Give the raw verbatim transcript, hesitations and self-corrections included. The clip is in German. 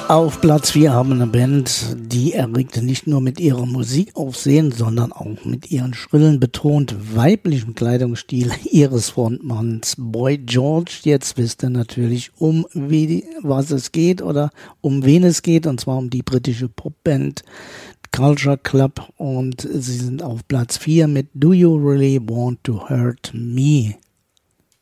Auf Platz vier haben wir eine Band, die erregte nicht nur mit ihrer Musik Aufsehen, sondern auch mit ihren schrillen, betont weiblichen Kleidungsstil ihres Frontmanns Boy George. Jetzt wisst ihr natürlich, um wie, was es geht oder um wen es geht, und zwar um die britische Popband Culture Club, und sie sind auf Platz vier mit Do You Really Want to Hurt Me?